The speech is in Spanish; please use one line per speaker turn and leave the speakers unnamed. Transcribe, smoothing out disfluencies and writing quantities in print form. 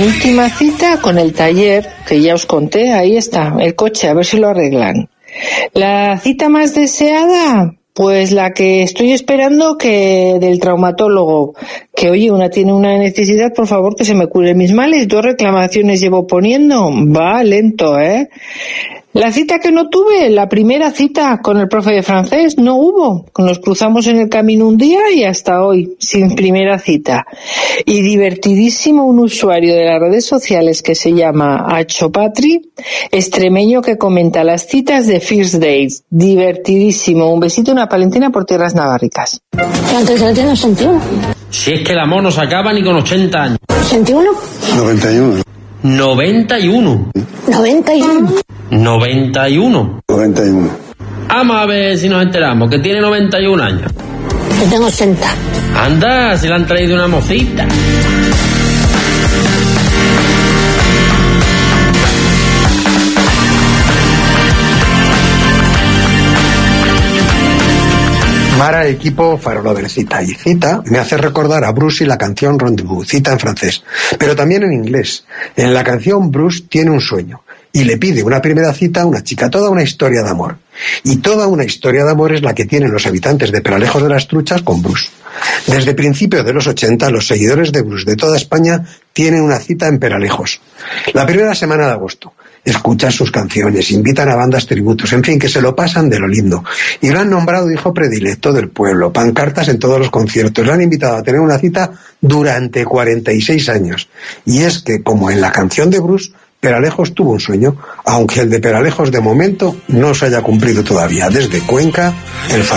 última cita con el taller, que ya os conté, ahí está, el coche, a ver si lo arreglan. La cita más deseada, pues la que estoy esperando que del traumatólogo, que oye, una tiene una necesidad, por favor que se me curen mis males, 2 reclamaciones llevo poniendo, va lento, La cita que no tuve, la primera cita con el profe de francés, no hubo. Nos cruzamos en el camino un día y hasta hoy, sin primera cita. Y divertidísimo un usuario de las redes sociales que se llama Achopatri, extremeño, que comenta las citas de First Dates. Divertidísimo. Un besito y una palentina por tierras navarricas.
Antes ya tienes 61.
Si es que el amor no se acaba ni con 80 años.
¿61?
91.
91.
91.
91.
91.
Vamos a ver si nos enteramos, que tiene 91 años.
Yo tengo 80.
Anda, si le han traído una mocita.
Mara, equipo Farolovers, cita. Y cita me hace recordar a Bruce y la canción Rendezvous, cita en francés, pero también en inglés. En la canción Bruce tiene un sueño y le pide una primera cita a una chica, toda una historia de amor. Y toda una historia de amor es la que tienen los habitantes de Peralejos de las Truchas con Bruce. Desde principios de los 80, los seguidores de Bruce de toda España tienen una cita en Peralejos. La primera semana de agosto. Escuchan sus canciones, invitan a bandas tributos, en fin, que se lo pasan de lo lindo. Y lo han nombrado hijo predilecto del pueblo, pancartas en todos los conciertos. Le han invitado a tener una cita durante 46 años. Y es que, como en la canción de Bruce, Peralejos tuvo un sueño, aunque el de Peralejos de momento no se haya cumplido todavía. Desde Cuenca, el Faro.